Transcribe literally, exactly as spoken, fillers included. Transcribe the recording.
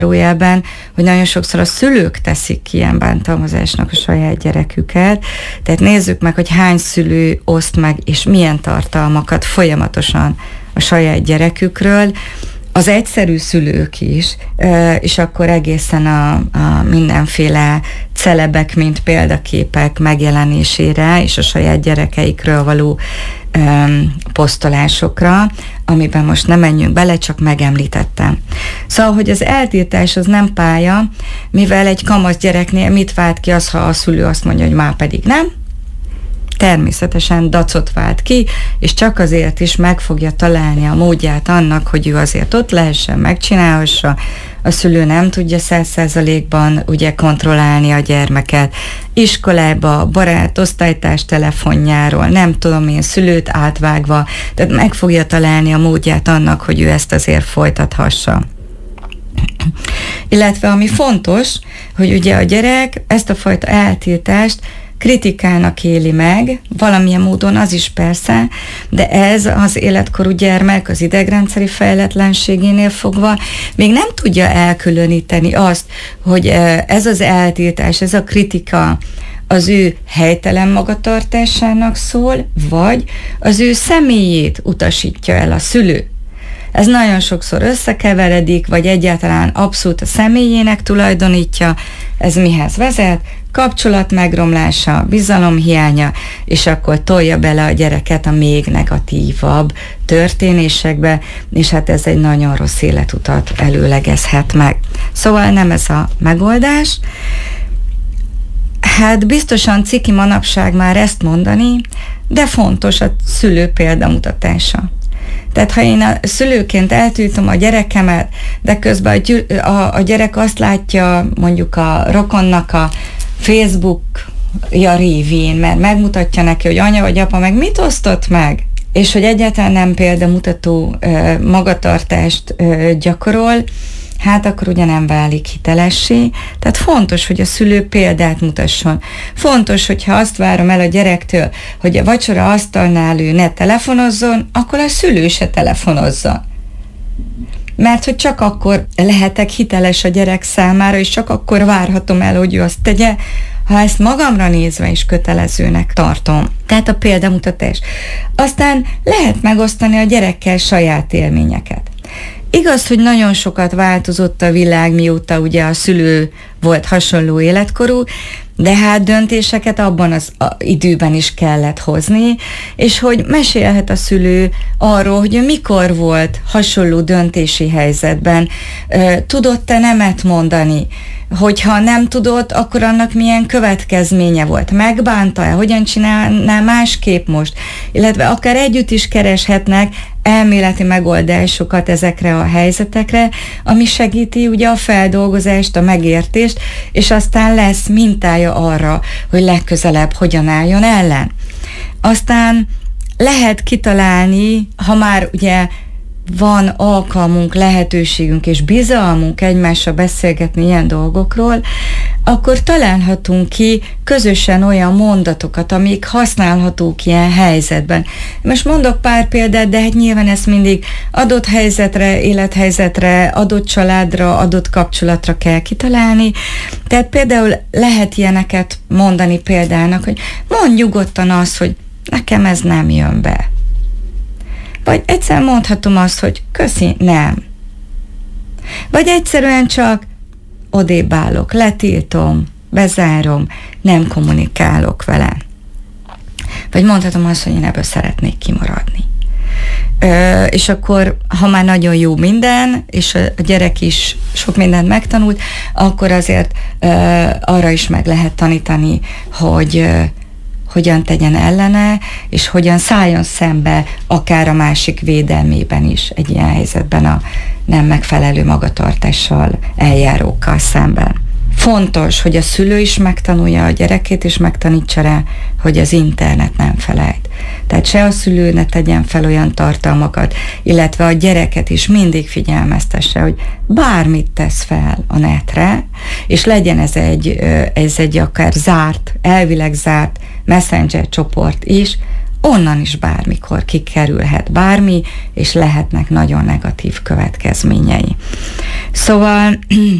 Rójában, hogy nagyon sokszor a szülők teszik ki ilyen bántalmazásnak a saját gyereküket. Tehát nézzük meg, hogy hány szülő oszt meg, és milyen tartalmakat folyamatosan a saját gyerekükről. Az egyszerű szülők is, és akkor egészen a, a mindenféle celebek, mint példaképek megjelenésére, és a saját gyerekeikről való um, posztolásokra, amiben most nem menjünk bele, csak megemlítettem. Szóval, hogy az eltiltás az nem pálya, mivel egy kamasz gyereknél mit vált ki az, ha a szülő azt mondja, hogy már pedig nem, természetesen dacot vált ki, és csak azért is meg fogja találni a módját annak, hogy ő azért ott lehessen, megcsinálhassa. A szülő nem tudja száz százalékban ugye kontrollálni a gyermeket. Iskolába, barát, osztálytárs telefonjáról, nem tudom én, szülőt átvágva, tehát meg fogja találni a módját annak, hogy ő ezt azért folytathassa. Illetve ami fontos, hogy ugye a gyerek ezt a fajta eltiltást kritikának éli meg, valamilyen módon az is persze, de ez az életkorú gyermek az idegrendszeri fejletlenségénél fogva még nem tudja elkülöníteni azt, hogy ez az eltiltás, ez a kritika az ő helytelen magatartásának szól, vagy az ő személyét utasítja el a szülő. Ez nagyon sokszor összekeveredik, vagy egyáltalán abszolút a személyének tulajdonítja. Ez mihez vezet? Kapcsolat megromlása, bizalomhiánya, és akkor tolja bele a gyereket a még negatívabb történésekbe, és hát ez egy nagyon rossz életutat előlegezhet meg. Szóval nem ez a megoldás. Hát biztosan ciki manapság már ezt mondani, de fontos a szülő példamutatása. Tehát ha én a szülőként eltiltom a gyerekemet, de közben a, gyü- a, a gyerek azt látja mondjuk a rokonnak a Facebookja révén, mert megmutatja neki, hogy anya vagy apa meg mit osztott meg, és hogy egyáltalán nem példamutató ö, magatartást ö, gyakorol, hát akkor ugye nem válik hitelessé. Tehát fontos, hogy a szülő példát mutasson. Fontos, hogyha azt várom el a gyerektől, hogy a vacsora asztalnál ő ne telefonozzon, akkor a szülő se telefonozzon. Mert hogy csak akkor lehetek hiteles a gyerek számára, és csak akkor várhatom el, hogy ő azt tegye, ha ezt magamra nézve is kötelezőnek tartom. Tehát a példamutatás. Aztán lehet megosztani a gyerekkel saját élményeket. Igaz, hogy nagyon sokat változott a világ, mióta ugye a szülő volt hasonló életkorú, de hát döntéseket abban az időben is kellett hozni, és hogy mesélhet a szülő arról, hogy mikor volt hasonló döntési helyzetben, tudott-e nemet mondani, hogyha nem tudott, akkor annak milyen következménye volt, megbánta-e, hogyan csinálná másképp most, illetve akár együtt is kereshetnek elméleti megoldásokat ezekre a helyzetekre, ami segíti ugye a feldolgozást, a megértést, és aztán lesz mintája arra, hogy legközelebb hogyan álljon ellen. Aztán lehet kitalálni, ha már ugye van alkalmunk, lehetőségünk és bizalmunk egymással beszélgetni ilyen dolgokról, akkor találhatunk ki közösen olyan mondatokat, amik használhatók ilyen helyzetben. Most mondok pár példát, de hát nyilván ezt mindig adott helyzetre, élethelyzetre, adott családra, adott kapcsolatra kell kitalálni. Tehát például lehet ilyeneket mondani példának, hogy mondj nyugodtan azt, hogy nekem ez nem jön be. Vagy egyszer mondhatom azt, hogy köszi, nem. Vagy egyszerűen csak odébb állok, letiltom, bezárom, nem kommunikálok vele. Vagy mondhatom azt, hogy én ebből szeretnék kimaradni. Ö, és akkor, ha már nagyon jó minden, és a gyerek is sok mindent megtanult, akkor azért ö, arra is meg lehet tanítani, hogy ö, hogyan tegyen ellene, és hogyan szálljon szembe akár a másik védelmében is egy ilyen helyzetben a nem megfelelő magatartással eljárókkal szemben. Fontos, hogy a szülő is megtanulja a gyerekét, és megtanítsa rá, hogy az internet nem felejt. Tehát se a szülő ne tegyen fel olyan tartalmakat, illetve a gyereket is mindig figyelmeztesse, hogy bármit tesz fel a netre, és legyen ez egy, ez egy akár zárt, elvileg zárt messenger csoport is, onnan is bármikor kikerülhet bármi, és lehetnek nagyon negatív következményei. Szóval